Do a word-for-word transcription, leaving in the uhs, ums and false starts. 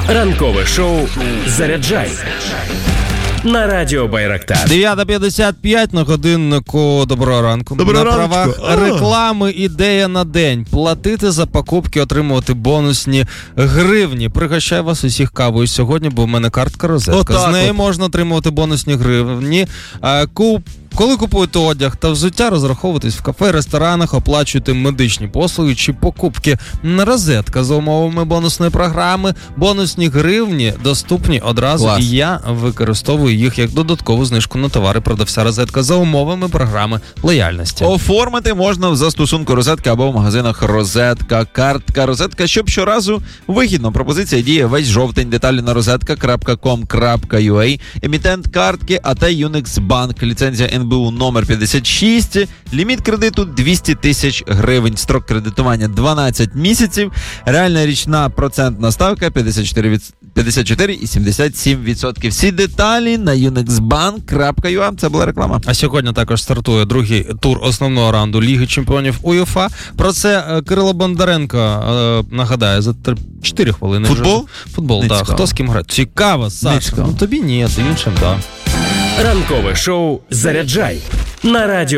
Ранкове шоу «Заряджай» на радіо Байрактар. дев'ята п'ятдесят п'ять на годиннику. Доброго ранку. Доброго на правах ранку. реклами ідея на день. Платити за покупки, отримувати бонусні гривні. Пригощаю вас усіх кавою сьогодні, бо в мене картка розетка. Отак З неї от. можна отримувати бонусні гривні. А, куп... Коли купуєте одяг та взуття, розраховуйтесь в кафе, ресторанах, оплачуєте медичні послуги чи покупки. Розетка за умовами бонусної програми. Бонусні гривні доступні одразу. Клас. І я використовую їх як додаткову знижку на товари продавця Розетка за умовами програми лояльності. Оформити можна в застосунку Розетка або в магазинах Розетка. Картка Розетка, щоб щоразу вигідно. Пропозиція діє весь жовтень. Деталі на розетка крапка ком крапка ю а. Емітент картки АТ Юникс Банк. Ліцензія ен бе у номер п'ятдесят шість. Ліміт кредиту двісті тисяч гривень. Строк кредитування дванадцять місяців. Реальна річна процентна ставка п'ятдесят чотири від... п'ятдесят чотири і сімдесят сім відсотків. Всі деталі на юникс банк крапка ю а. Це була реклама. А сьогодні також стартує другий тур основного раунду Ліги чемпіонів УЄФА. Про це е, Кирило Бондаренко е, нагадає за чотири хвилини. Футбол? Вже. Футбол, так. Да. Хто з ким грає? Цікаво, Саш. Ну тобі ні, ти іншим, так. Да. Ранкове шоу «Заряджай» на радіо